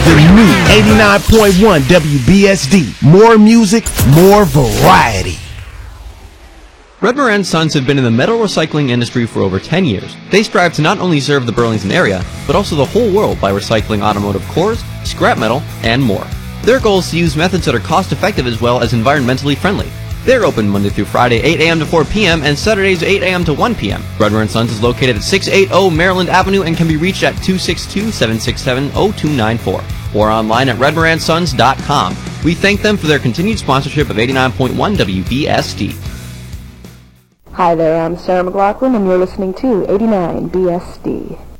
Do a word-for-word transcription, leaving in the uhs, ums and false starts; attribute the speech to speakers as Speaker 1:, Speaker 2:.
Speaker 1: The new eighty-nine point one W B S D. More music, more variety.
Speaker 2: Redmer and Sons have been in the metal recycling industry for over ten years. They strive to not only serve the Burlington area, but also the whole world by recycling automotive cores, scrap metal, and more. Their goal is to use methods that are cost-effective as well as environmentally friendly. They're open Monday through Friday, eight a m to four p m and Saturdays, eight a m to one p m Redmer and Sons is located at six eighty Maryland Avenue and can be reached at two six two, seven six seven, zero two nine four or online at redmer and sons dot com. We thank them for their continued sponsorship of eighty-nine point one W B S D.
Speaker 3: Hi there, I'm Sarah McLaughlin, and you're listening to eighty-nine B S D.